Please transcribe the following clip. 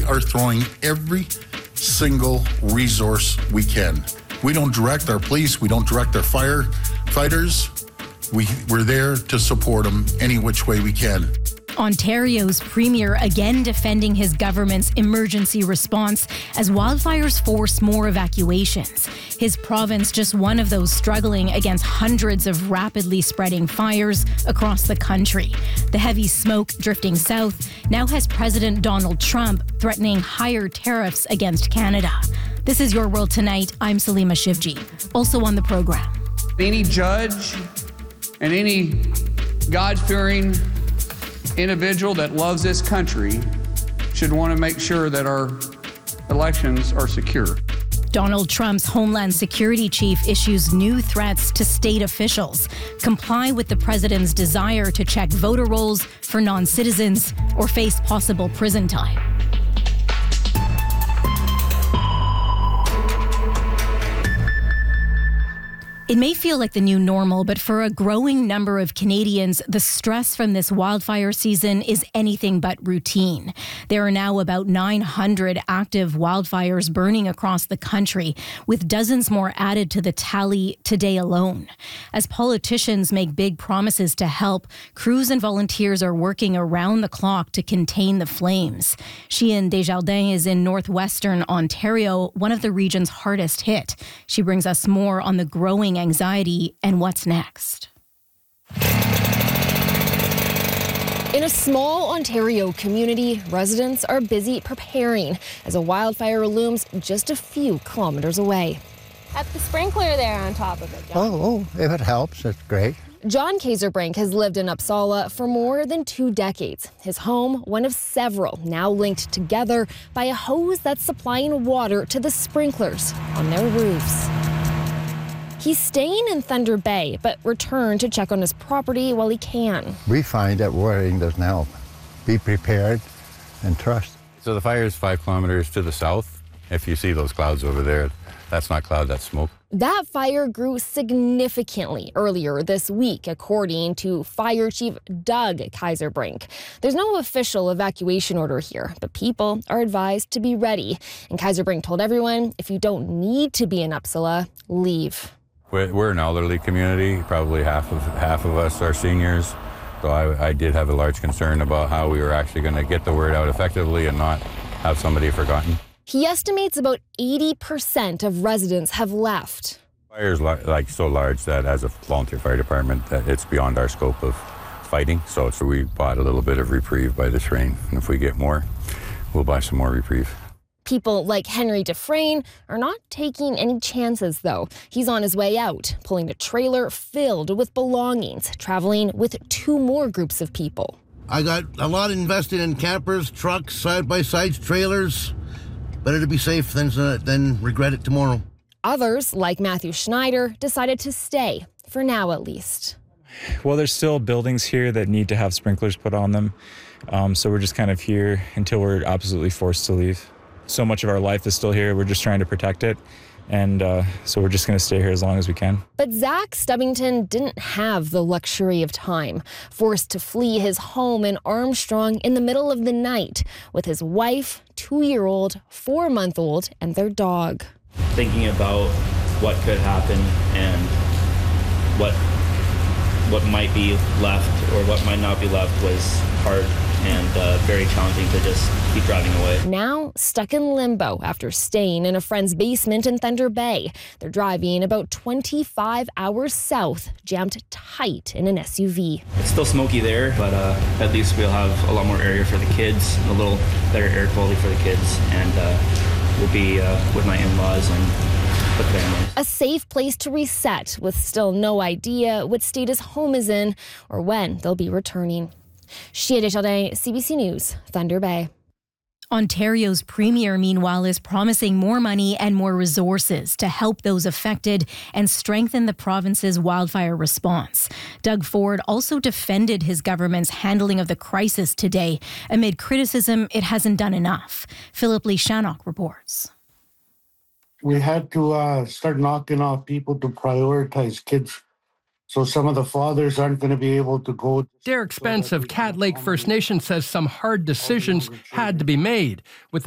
are throwing every single resource we can. We don't direct our police. We don't direct our firefighters. We're there to support them any which way we can. Ontario's premier again defending his government's emergency response as wildfires force more evacuations. His province just one of those struggling against hundreds of rapidly spreading fires across the country. The heavy smoke drifting south now has President Donald Trump threatening higher tariffs against Canada. This is Your World Tonight. I'm Salima Shivji. Also on the program. Any judge and any God-fearing individual that loves this country should want to make sure that our elections are secure. Donald Trump's Homeland Security chief issues new threats to state officials. Comply with the president's desire to check voter rolls for non-citizens or face possible prison time. It may feel like the new normal, but for a growing number of Canadians, the stress from this wildfire season is anything but routine. There are now about 900 active wildfires burning across the country, with dozens more added to the tally today alone. As politicians make big promises to help, crews and volunteers are working around the clock to contain the flames. Sheehan Desjardins is in northwestern Ontario, one of the region's hardest hit. She brings us more on the growing anxiety and what's next. In a small Ontario community, residents are busy preparing as a wildfire looms just a few kilometers away. At the sprinkler there on top of it, John. If it helps, it's great. John Kaiserbrink has lived in Uppsala for more than 2 decades. His home, one of several, now linked together by a hose that's supplying water to the sprinklers on their roofs. He's staying in Thunder Bay, but returned to check on his property while he can. We find that worrying doesn't help. Be prepared and trust. So the fire is 5 kilometers to the south. If you see those clouds over there, that's not cloud, that's smoke. That fire grew significantly earlier this week, according to Fire Chief Doug Kaiserbrink. There's no official evacuation order here, but people are advised to be ready. And Kaiserbrink told everyone, if you don't need to be in Uppsala, leave. We're an elderly community. Probably half of us are seniors. So I did have a large concern about how we were actually going to get the word out effectively and not have somebody forgotten. He estimates about 80% of residents have left. Fire is so large that as a volunteer fire department, that it's beyond our scope of fighting. So we bought a little bit of reprieve by this rain. And if we get more, we'll buy some more reprieve. People like Henry Dufresne are not taking any chances, though. He's on his way out, pulling a trailer filled with belongings, traveling with 2 more groups of people. I got a lot invested in campers, trucks, side-by-sides, trailers. Better to be safe than regret it tomorrow. Others, like Matthew Schneider, decided to stay, for now at least. Well, there's still buildings here that need to have sprinklers put on them. So we're just kind of here until we're absolutely forced to leave. So much of our life is still here. We're just trying to protect it. And so we're just going to stay here as long as we can. But Zach Stubbington didn't have the luxury of time, forced to flee his home in Armstrong in the middle of the night with his wife, 2-year-old, 4-month-old, and their dog. Thinking about what could happen and what might be left or what might not be left was hard and very challenging to just keep driving away. Now stuck in limbo after staying in a friend's basement in Thunder Bay. They're driving about 25 hours south, jammed tight in an SUV. It's still smoky there, but at least we'll have a lot more area for the kids, a little better air quality for the kids, and we'll be with my in-laws and the family. A safe place to reset with still no idea what state his home is in or when they'll be returning. Sheehan Desjardins, CBC News, Thunder Bay. Ontario's premier, meanwhile, is promising more money and more resources to help those affected and strengthen the province's wildfire response. Doug Ford also defended his government's handling of the crisis today amid criticism it hasn't done enough. Philip Lee Shannock reports. We had to start knocking off people to prioritize kids. So some of the fathers aren't going to be able to go. Derek Spence of Cat Lake First Nation says some hard decisions had to be made with